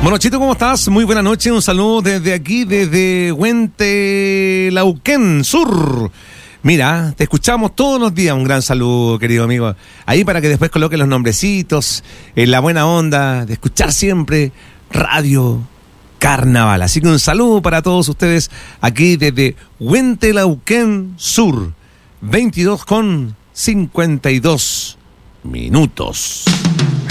Bueno, Chito, ¿cómo estás? Muy buena noche, un saludo desde aquí, desde Huentelauquén Sur. Mira, te escuchamos todos los días, un gran saludo, querido amigo. Ahí para que después coloques los nombrecitos, en la buena onda de escuchar siempre Radio Carnaval. Así que un saludo para todos ustedes aquí desde Huentelauquén Sur, 22:52 minutos.